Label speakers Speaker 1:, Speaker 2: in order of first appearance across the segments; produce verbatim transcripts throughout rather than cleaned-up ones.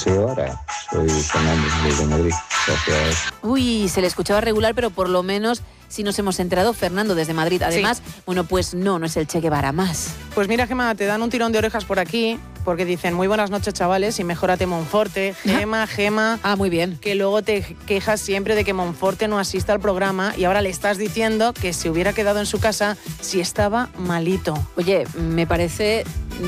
Speaker 1: Sí, ahora soy Fernando desde Madrid. Gracias.
Speaker 2: Uy, se le escuchaba regular, pero por lo menos sí nos hemos enterado. Fernando desde Madrid. Además, sí. Bueno, pues no, no es el Che Guevara más.
Speaker 3: Pues mira, Gema, te dan un tirón de orejas por aquí, porque dicen, muy buenas noches, chavales, y mejórate Monforte. Gema, Gema.
Speaker 2: Ah, muy bien.
Speaker 3: Que luego te quejas siempre de que Monforte no asista al programa y ahora le estás diciendo que se hubiera quedado en su casa si estaba malito.
Speaker 2: Oye, me parece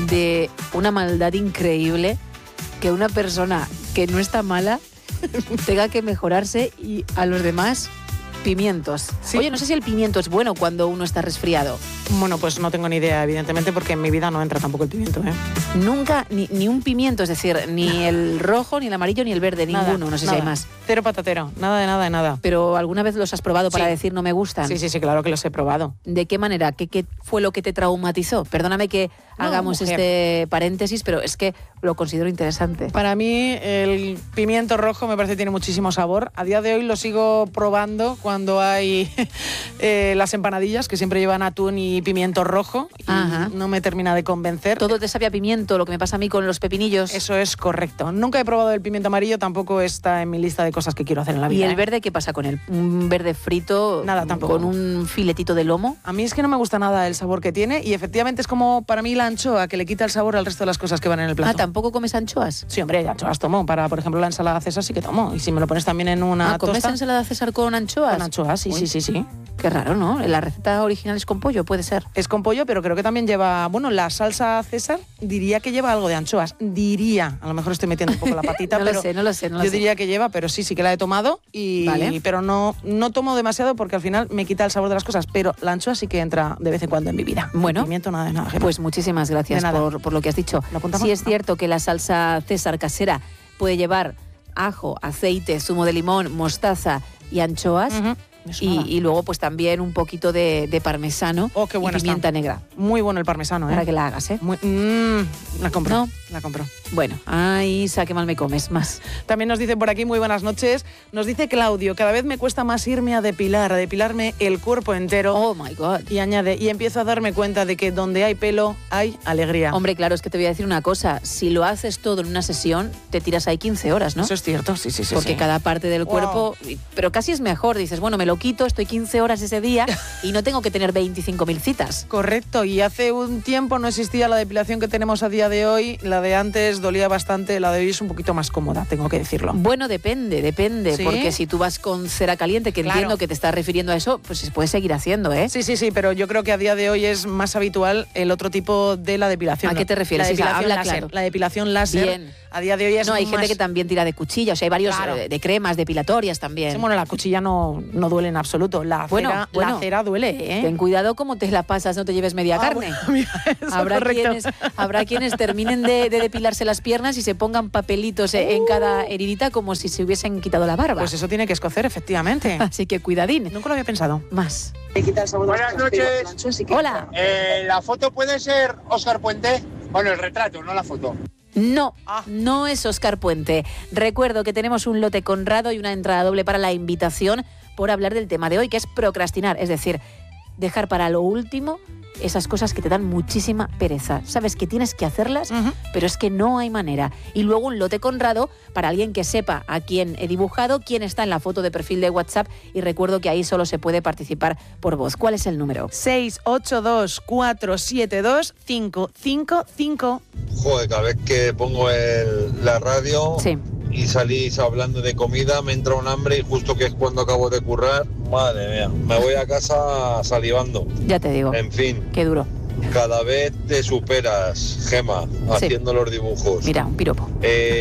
Speaker 2: de una maldad increíble que una persona que no está mala tenga que mejorarse y a los demás pimientos. Sí. Oye, no sé si el pimiento es bueno cuando uno está resfriado.
Speaker 3: Bueno, pues no tengo ni idea, evidentemente, porque en mi vida no entra tampoco el pimiento, ¿eh?
Speaker 2: Nunca, ni, ni un pimiento, es decir, ni el rojo, ni el amarillo, ni el verde,
Speaker 3: nada,
Speaker 2: ninguno, no sé
Speaker 3: nada.
Speaker 2: si hay más.
Speaker 3: Cero patatero, nada de nada de nada.
Speaker 2: ¿Pero alguna vez los has probado para sí. decir no me gustan?
Speaker 3: Sí, sí, sí, claro que los he probado.
Speaker 2: ¿De qué manera? ¿Qué, qué fue lo que te traumatizó? Perdóname que no, hagamos mujer. este paréntesis, pero es que lo considero interesante.
Speaker 3: Para mí el pimiento rojo me parece que tiene muchísimo sabor. A día de hoy lo sigo probando cuando hay eh, las empanadillas, que siempre llevan atún y pimiento rojo. Y Ajá. no me termina de convencer.
Speaker 2: Todo te sabe a pimiento, lo que me pasa a mí con los pepinillos.
Speaker 3: Eso es correcto. Nunca he probado el pimiento amarillo, tampoco está en mi lista de cosas que quiero hacer en la vida.
Speaker 2: ¿Y el
Speaker 3: ¿eh?
Speaker 2: verde qué pasa con él? ¿Un verde frito?
Speaker 3: Nada, tampoco.
Speaker 2: ¿Con un filetito de lomo?
Speaker 3: A mí es que no me gusta nada el sabor que tiene y efectivamente es como para mí la anchoa, que le quita el sabor al resto de las cosas que van en el plato.
Speaker 2: Ah, ¿tampoco comes anchoas?
Speaker 3: Sí, hombre, anchoas tomo. Para, por ejemplo, la ensalada César sí que tomo. Y si me lo pones también en una
Speaker 2: ah, ¿comes
Speaker 3: tosta...
Speaker 2: ensalada César con anchoas?
Speaker 3: Con anchoas, sí, Uy. sí, sí, sí.
Speaker 2: Qué raro, ¿no? La receta original es con pollo, puede ser.
Speaker 3: Es con pollo, pero creo que también lleva... Bueno, la salsa César diría que lleva algo de anchoas. Diría. A lo mejor estoy metiendo un poco la patita,
Speaker 2: no
Speaker 3: pero...
Speaker 2: lo sé, no lo sé, no lo
Speaker 3: yo
Speaker 2: sé.
Speaker 3: diría que lleva, pero sí, sí que la he tomado. Y, vale. Pero no, no tomo demasiado porque al final me quita el sabor de las cosas. Pero la anchoa sí que entra de vez en cuando en mi vida.
Speaker 2: Bueno.
Speaker 3: Pimiento, nada de nada.
Speaker 2: Pues muchísimas gracias por, por lo que has dicho. Sí es cierto que la salsa César casera puede llevar ajo, aceite, zumo de limón, mostaza y anchoas. Uh-huh. Y, y luego pues también un poquito de, de parmesano
Speaker 3: oh, qué
Speaker 2: y pimienta
Speaker 3: está.
Speaker 2: negra.
Speaker 3: Muy bueno el parmesano, ¿eh?
Speaker 2: Para que la hagas, ¿eh?
Speaker 3: Muy, mmm, la compro,
Speaker 2: ¿No?
Speaker 3: la compro.
Speaker 2: Bueno, ay, Isa, qué mal me comes, más.
Speaker 3: También nos dicen por aquí, muy buenas noches, nos dice Claudio, cada vez me cuesta más irme a depilar, a depilarme el cuerpo entero.
Speaker 2: Oh, my God.
Speaker 3: Y añade, y empiezo a darme cuenta de que donde hay pelo, hay alegría.
Speaker 2: Hombre, claro, es que te voy a decir una cosa, si lo haces todo en una sesión, te tiras ahí quince horas, ¿no?
Speaker 3: Eso es cierto, sí, sí, sí.
Speaker 2: Porque
Speaker 3: sí.
Speaker 2: cada parte del cuerpo, wow. Pero casi es mejor, dices, bueno, me lo quito, estoy quince horas ese día y no tengo que tener veinticinco mil citas.
Speaker 3: Correcto, y hace un tiempo no existía la depilación que tenemos a día de hoy, la de antes dolía bastante, la de hoy es un poquito más cómoda, tengo que decirlo.
Speaker 2: Bueno, depende, depende, ¿sí? Porque si tú vas con cera caliente, que claro. Entiendo que te estás refiriendo a eso, pues se puede seguir haciendo, ¿eh?
Speaker 3: Sí, sí, sí, pero yo creo que a día de hoy es más habitual el otro tipo de la depilación.
Speaker 2: ¿A qué te refieres?
Speaker 3: La depilación
Speaker 2: Habla
Speaker 3: láser.
Speaker 2: claro.
Speaker 3: La depilación láser.
Speaker 2: Bien.
Speaker 3: A día de hoy es
Speaker 2: No, hay
Speaker 3: más...
Speaker 2: gente que también tira de cuchilla, o sea, hay varios claro. eh, de cremas depilatorias también.
Speaker 3: Sí, bueno, la cuchilla no, no duele en absoluto. La cera,
Speaker 2: bueno,
Speaker 3: la
Speaker 2: bueno,
Speaker 3: cera duele, ¿eh?
Speaker 2: Ten cuidado cómo te la pasas, no te lleves media
Speaker 3: ah,
Speaker 2: carne.
Speaker 3: Bueno, mira,
Speaker 2: habrá, quienes, habrá quienes terminen de, de depilarse las piernas y se pongan papelitos uh. en cada heridita como si se hubiesen quitado la barba.
Speaker 3: Pues eso tiene que escocer, efectivamente.
Speaker 2: Así que cuidadín.
Speaker 3: Nunca lo había pensado.
Speaker 2: Más.
Speaker 4: Buenas noches.
Speaker 2: Hola.
Speaker 4: Eh, ¿La foto puede ser Óscar Puente? Bueno, el retrato, no la foto.
Speaker 2: No, ah. no es Óscar Puente. Recuerdo que tenemos un lote Conrado y una entrada doble para la invitación por hablar del tema de hoy, que es procrastinar, es decir, dejar para lo último esas cosas que te dan muchísima pereza. Sabes que tienes que hacerlas, uh-huh. pero es que no hay manera. Y luego un lote Conrado para alguien que sepa a quién he dibujado, quién está en la foto de perfil de WhatsApp, y recuerdo que ahí solo se puede participar por voz. ¿Cuál es el número?
Speaker 3: seis ocho dos cuatro siete dos cinco cinco cinco.
Speaker 5: Joder, cada vez que pongo el, la radio
Speaker 2: sí.
Speaker 5: y salís hablando de comida, me entra un hambre y justo que es cuando acabo de currar, madre mía, me voy a casa salivando.
Speaker 2: Ya te digo.
Speaker 5: En fin.
Speaker 2: Qué duro.
Speaker 5: Cada vez te superas, Gema, haciendo sí. los dibujos.
Speaker 2: Mira, un piropo.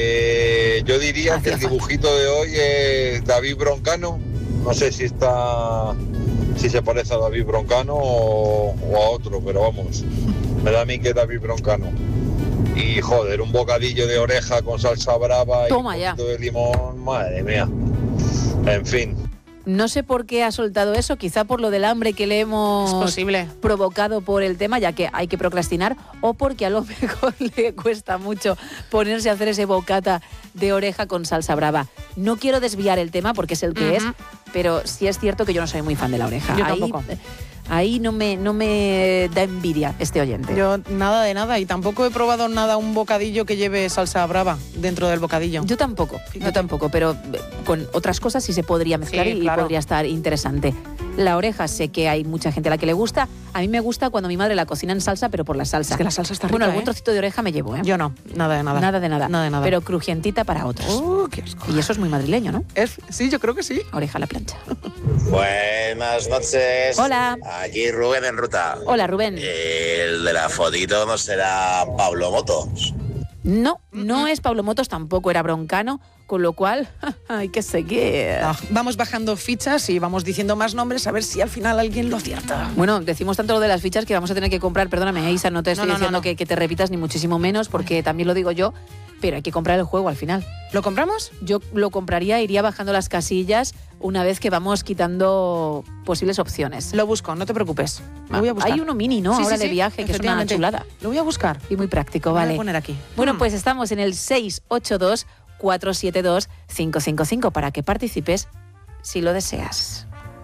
Speaker 5: Eh, yo diría
Speaker 2: Hacía
Speaker 5: que el
Speaker 2: falta.
Speaker 5: dibujito de hoy es David Broncano. No sé si está, si se parece a David Broncano o, o a otro, pero vamos, me da a mí que es David Broncano. Y joder, un bocadillo de oreja con salsa brava
Speaker 2: Toma
Speaker 5: y un poquito
Speaker 2: ya.
Speaker 5: de limón, madre mía. En fin.
Speaker 2: No sé por qué ha soltado eso, quizá por lo del hambre que le hemos
Speaker 3: es posible.
Speaker 2: provocado por el tema, ya que hay que procrastinar, o porque a lo mejor le cuesta mucho ponerse a hacer ese bocata de oreja con salsa brava. No quiero desviar el tema porque es el que uh-huh. es, pero sí es cierto que yo no soy muy fan de la oreja.
Speaker 3: Yo
Speaker 2: Ahí,
Speaker 3: tampoco.
Speaker 2: Ahí no me, no me da envidia este oyente.
Speaker 3: Yo nada de nada y tampoco he probado nada un bocadillo que lleve salsa brava dentro del bocadillo.
Speaker 2: Yo tampoco, yo tampoco, pero con otras cosas sí se podría mezclar
Speaker 3: Sí,
Speaker 2: y
Speaker 3: claro.
Speaker 2: podría estar interesante. La oreja sé que hay mucha gente a la que le gusta. A mí me gusta cuando mi madre la cocina en salsa, pero por la salsa.
Speaker 3: Es que la salsa está
Speaker 2: Bueno,
Speaker 3: rica,
Speaker 2: algún
Speaker 3: ¿eh?
Speaker 2: trocito de oreja me llevo, ¿eh?
Speaker 3: Yo no, nada de nada.
Speaker 2: Nada de nada.
Speaker 3: Nada de nada.
Speaker 2: Pero crujientita para otros.
Speaker 3: ¡Uh, qué asco!
Speaker 2: Y eso es muy madrileño, ¿no?
Speaker 3: Es, sí, yo creo que sí.
Speaker 2: Oreja a la plancha.
Speaker 6: Buenas noches.
Speaker 2: Hola.
Speaker 6: Aquí Rubén en ruta.
Speaker 2: Hola, Rubén.
Speaker 6: El de la fotito no será Pablo Motos.
Speaker 2: No, no es Pablo Motos, tampoco era Broncano, con lo cual hay que seguir.
Speaker 3: Ah, vamos bajando fichas y vamos diciendo más nombres a ver si al final alguien lo acierta.
Speaker 2: Bueno, decimos tanto lo de las fichas que vamos a tener que comprar, perdóname, Isa, no te estoy
Speaker 3: No, no, no,
Speaker 2: diciendo
Speaker 3: no.
Speaker 2: Que, que te repitas ni muchísimo menos, porque también lo digo yo, pero hay que comprar el juego al final.
Speaker 3: ¿Lo compramos?
Speaker 2: Yo lo compraría, iría bajando las casillas una vez que vamos quitando posibles opciones.
Speaker 3: Lo busco, no te preocupes. Lo voy a buscar.
Speaker 2: Hay uno mini, ¿no?
Speaker 3: Sí,
Speaker 2: Ahora
Speaker 3: sí,
Speaker 2: de
Speaker 3: sí,
Speaker 2: viaje, que es una
Speaker 3: efectivamente.
Speaker 2: chulada.
Speaker 3: Lo voy a buscar.
Speaker 2: Y muy práctico,
Speaker 3: Lo voy
Speaker 2: vale.
Speaker 3: a poner aquí.
Speaker 2: Bueno,
Speaker 3: Mm.
Speaker 2: pues estamos en el seis ocho dos, cuatro siete dos, cinco cinco cinco para que participes si lo deseas.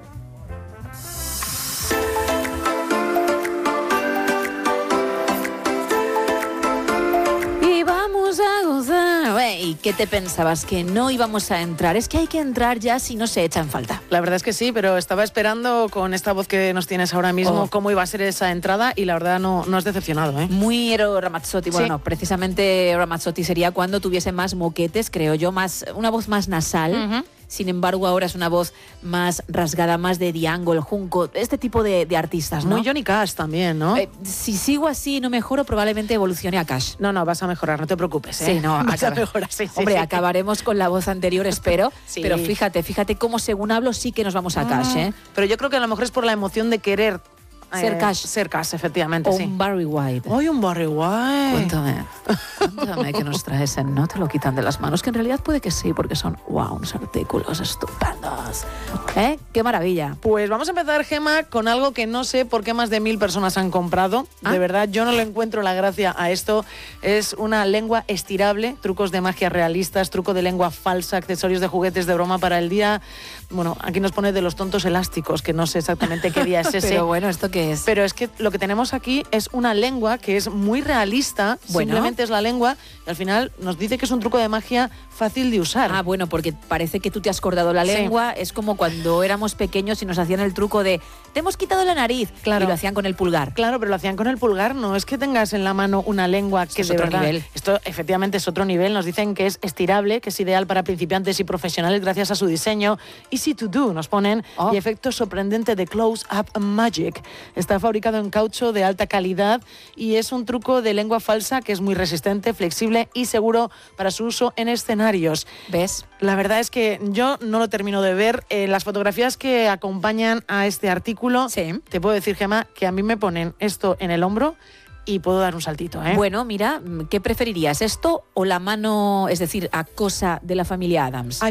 Speaker 2: Y vamos a gozar. ¿Y qué te pensabas? ¿Que no íbamos a entrar? Es que hay que entrar ya si no se echa en falta.
Speaker 3: La verdad es que sí, pero estaba esperando con esta voz que nos tienes ahora mismo
Speaker 2: Oh.
Speaker 3: cómo iba a ser esa entrada y la verdad no, no has decepcionado, ¿eh?
Speaker 2: Muy Eero Ramazzotti. Bueno,
Speaker 3: Sí.
Speaker 2: no, precisamente Eero Ramazzotti sería cuando tuviese más moquetes, creo yo, más una voz más nasal.
Speaker 3: Ujú.
Speaker 2: Sin embargo, ahora es una voz más rasgada, más de Diango, el Junco, este tipo de, de artistas, ¿no?
Speaker 3: Muy Johnny Cash también, ¿no?
Speaker 2: Eh, si sigo así y no mejoro, probablemente evolucione a Cash.
Speaker 3: No, no, vas a mejorar, no te preocupes, ¿eh?
Speaker 2: Sí, no,
Speaker 3: vas a
Speaker 2: acaba-
Speaker 3: mejorar, sí, sí,
Speaker 2: Hombre,
Speaker 3: sí.
Speaker 2: acabaremos con la voz anterior, espero.
Speaker 3: Sí.
Speaker 2: Pero fíjate, fíjate cómo según hablo sí que nos vamos a Cash, ¿eh?
Speaker 3: Pero yo creo que a lo mejor es por la emoción de querer
Speaker 2: Ser Cash.
Speaker 3: Ser Cash, efectivamente,
Speaker 2: O
Speaker 3: sí.
Speaker 2: un Barry White.
Speaker 3: ¡Ay, un Barry White!
Speaker 2: Cuéntame, cuéntame que nos traes en No te lo quitan de las manos, que en realidad puede que sí, porque son, wow, unos artículos estupendos. ¿Eh? ¡Qué maravilla!
Speaker 3: Pues vamos a empezar, Gema, con algo que no sé por qué más de mil personas han comprado.
Speaker 2: ¿Ah?
Speaker 3: De verdad, yo no le encuentro la gracia a esto. Es una lengua estirable, trucos de magia realistas, truco de lengua falsa, accesorios de juguetes de broma para el día. Bueno, aquí nos pone de los tontos elásticos, que no sé exactamente qué día es ese.
Speaker 2: Pero bueno, ¿esto qué es?
Speaker 3: Pero es que lo que tenemos aquí es una lengua que es muy realista,
Speaker 2: Bueno.
Speaker 3: simplemente es la lengua, y al final nos dice que es un truco de magia fácil de usar.
Speaker 2: Ah, bueno, porque parece que tú te has acordado la
Speaker 3: Sí.
Speaker 2: lengua. Es como cuando éramos pequeños y nos hacían el truco de te hemos quitado la nariz.
Speaker 3: Claro.
Speaker 2: Y lo hacían con el pulgar.
Speaker 3: Claro, pero lo hacían con el pulgar, no es que tengas en la mano una lengua que
Speaker 2: es
Speaker 3: de
Speaker 2: otro
Speaker 3: verdad-
Speaker 2: nivel.
Speaker 3: Esto efectivamente es otro nivel, nos dicen que es estirable, que es ideal para principiantes y profesionales gracias a su diseño. Easy to do, nos ponen,
Speaker 2: Oh.
Speaker 3: y efecto sorprendente de Close Up Magic. Está fabricado en caucho de alta calidad y es un truco de lengua falsa que es muy resistente, flexible y seguro para su uso en escenarios.
Speaker 2: ¿Ves?
Speaker 3: La verdad es que yo no lo termino de ver. Eh, las fotografías que acompañan a este artículo,
Speaker 2: Sí.
Speaker 3: te puedo decir, Gemma, que a mí me ponen esto en el hombro y puedo dar un saltito, ¿eh?
Speaker 2: Bueno, mira, ¿qué preferirías? ¿Esto o la mano, es decir, acosa de la familia Adams?
Speaker 3: Ay,